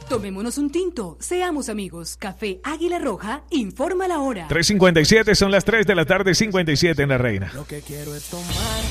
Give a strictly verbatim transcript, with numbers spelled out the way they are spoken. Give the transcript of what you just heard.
Tomémonos un tinto, seamos amigos. Café Águila Roja, informa la hora. tres cincuenta y siete, son las tres de la tarde, cincuenta y siete en La Reina. Lo que quiero es tomar